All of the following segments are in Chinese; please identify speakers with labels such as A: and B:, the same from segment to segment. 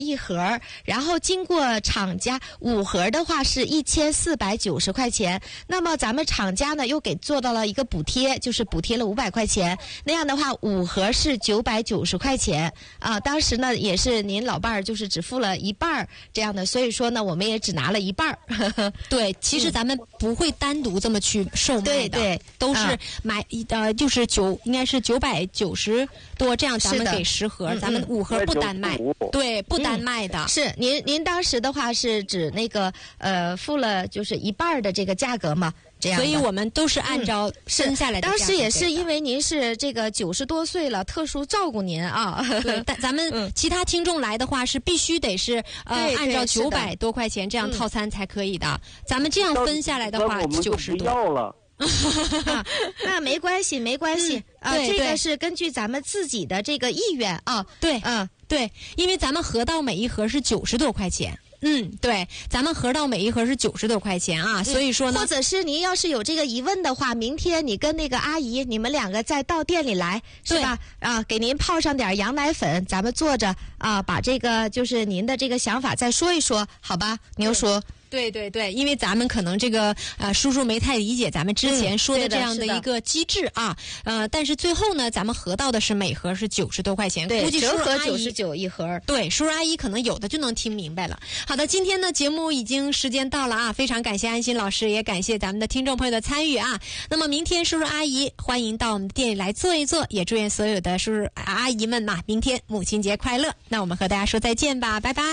A: 一盒，然后经过厂家5盒的话是1490块钱。那么咱们厂家呢又给做到了一个补贴，就是补贴了500块钱。那样的话5盒是990块钱啊。当时呢也是您老伴儿就是只付了一半这样的，所以说呢我们也只拿了一半。
B: 对，其实咱们不会单独这么去售卖的，
A: 对，
B: 都是买就是应该是990多这样，咱们给10盒，咱们5盒不单卖，对，不单卖的。
A: 是您当时的话是指那个付了就是一半的这个价格嘛？这样，
B: 所以我们都是按照分下来的价格。
A: 当时也是因为您是这个90多岁了，特殊照顾您啊。
B: 对，但咱们其他听众来的话是必须得是按照900多块钱这样套餐才可以的。咱们这样分下来的话90多。
C: 要了。
A: 那没关系啊，这个是根据咱们自己的这个意愿啊。
B: 对，对，因为咱们合到每一盒是90多块钱。对，咱们合到每一盒是90多块钱啊，所以说呢，
A: 或者是您要是有这个疑问的话，明天你跟那个阿姨，你们2个再到店里来，是吧？啊，给您泡上点羊奶粉，咱们坐着啊，把这个就是您的这个想法再说一说，好吧，牛叔。
B: 对，因为咱们可能这个叔叔没太理解咱们之前说的这样的一个机制啊，但是最后呢，咱们合到的是每盒是90多块钱，
A: 对，
B: 估计
A: 折合99一盒。
B: 对，叔叔阿姨可能有的就能听明白了。好的，今天呢节目已经时间到了啊，非常感谢安心老师，也感谢咱们的听众朋友的参与啊。那么明天叔叔阿姨欢迎到我们店里来坐一坐，也祝愿所有的叔叔阿姨们嘛，明天母亲节快乐。那我们和大家说再见吧，拜拜。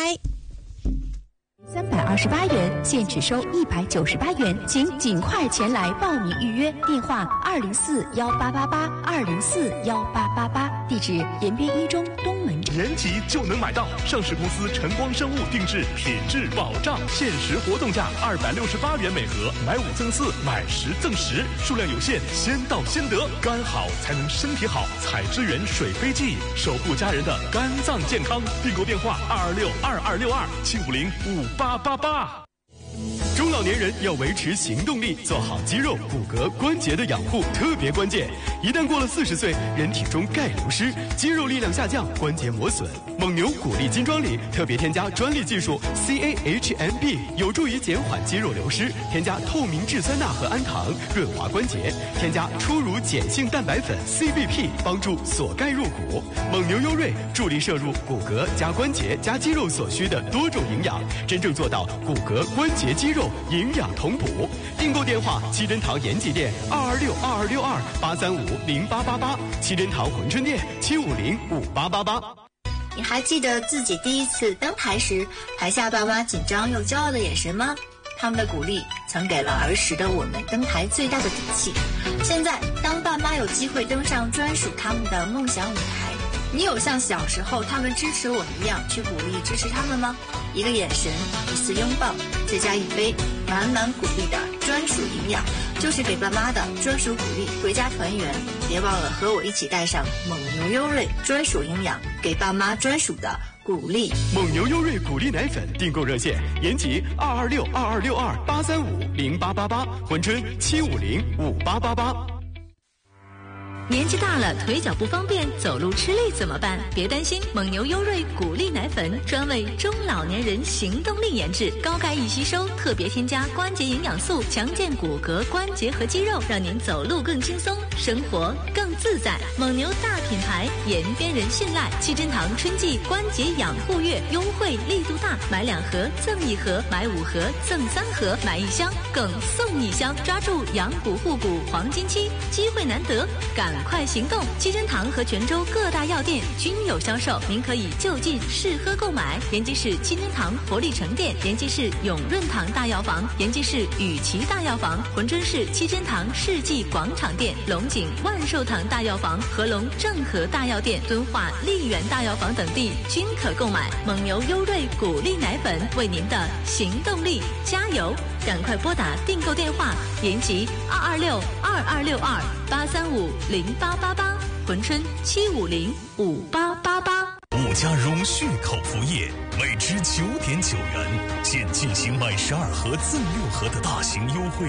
D: 328元，现只收198元，请尽快前来报名预约。电话2041888，2041888，地址延边1中东门。
E: 延吉就能买到，上市公司晨光生物定制，品质保障，限时活动价268元每盒，买5赠4，买10赠10，数量有限，先到先得。肝好才能身体好，采之源水飞记，守护家人的肝脏健康。订购电话2262262，7505888。中老年人要维持行动力，做好肌肉、骨骼、关节的养护特别关键。一旦过了40岁，人体中钙流失，肌肉力量下降，关节磨损。蒙牛骨力金装里特别添加专利技术 CAHMB， 有助于减缓肌肉流失。添加透明质酸钠和氨糖，润滑关节。添加初乳碱性蛋白粉 CBP， 帮助锁钙入骨。蒙牛优瑞助力摄入骨骼加关节加肌肉所需的多种营养，真正做到骨骼、关节、肌肉营养同补。订购电话：七珍堂延吉店2262262，8350888；七珍堂珲春店7505888。
F: 你还记得自己第一次登台时，台下爸妈紧张又骄傲的眼神吗？他们的鼓励曾给了儿时的我们登台最大的底气。现在，当爸妈有机会登上专属他们的梦想舞台，你有像小时候他们支持我们一样去鼓励支持他们吗？一个眼神，一次拥抱，再加一杯满满鼓励的专属营养，就是给爸妈的专属鼓励。回家团圆，别忘了和我一起带上蒙牛优瑞专属营养，给爸妈专属的鼓励。
E: 蒙牛优瑞鼓励奶粉订购热线：延吉2262262，8350888，珲春7505888。
G: 年纪大了，腿脚不方便，走路吃力怎么办？别担心，蒙牛优瑞骨力奶粉专为中老年人行动力研制，高钙易吸收，特别添加关节营养素，强健骨骼、关节和肌肉，让您走路更轻松，生活更自在。蒙牛大品牌，延边人信赖。七珍堂春季关节养护月优惠力度大，买2盒赠1盒，买5盒赠3盒，买1箱更送1箱，抓住养骨护骨黄金期，机会难得，赶快行动！七珍堂和泉州各大药店均有销售，您可以就近试喝购买。延吉市七珍堂活力城店，延吉市永润堂大药房，延吉市雨琦大药房，珲春市七珍堂世纪广场店，龙井万寿堂大药房、合隆正和大药店、敦化丽园大药房等地均可购买。蒙牛优瑞骨力奶粉，为您的行动力加油！赶快拨打订购电话：延吉2262262，8350888，珲春7505888。
H: 五家荣旭口服液每支9.9元，现进行买12盒赠6盒的大型优惠。